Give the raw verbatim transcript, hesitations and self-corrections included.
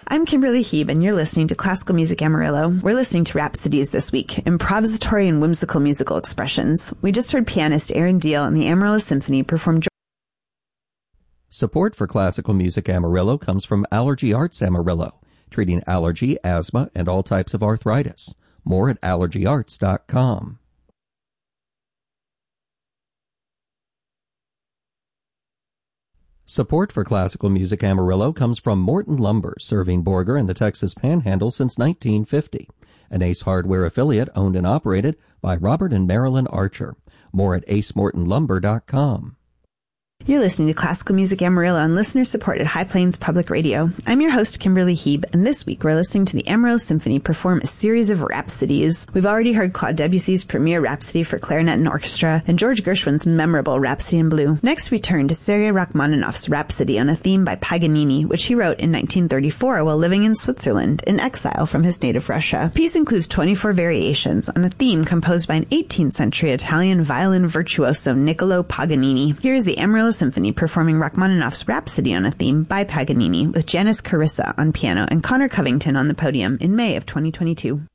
I'm Kimberly Heeb, and you're listening to Classical Music Amarillo. We're listening to Rhapsodies this week, improvisatory and whimsical musical expressions. We just heard pianist Aaron Deal and the Amarillo Symphony perform. Support for Classical Music Amarillo comes from Allergy Arts Amarillo, treating allergy, asthma, and all types of arthritis. More at allergy arts dot com. Support for Classical Music Amarillo comes from Morton Lumber, serving Borger and the Texas Panhandle since nineteen fifty. An Ace Hardware affiliate owned and operated by Robert and Marilyn Archer. More at ace morton lumber dot com. You're listening to Classical Music Amarillo on listener-supported High Plains Public Radio. I'm your host, Kimberly Heeb, and this week we're listening to the Amarillo Symphony perform a series of rhapsodies. We've already heard Claude Debussy's premier Rhapsody for clarinet and orchestra, and George Gershwin's memorable Rhapsody in Blue. Next we turn to Sergei Rachmaninoff's Rhapsody on a theme by Paganini, which he wrote in nineteen thirty-four while living in Switzerland, in exile from his native Russia. The piece includes twenty-four variations on a theme composed by an eighteenth century Italian violin virtuoso Niccolo Paganini. Here is the Amarillo Symphony performing Rachmaninoff's Rhapsody on a theme by Paganini with Janice Carissa on piano and Connor Covington on the podium in May of twenty twenty-two.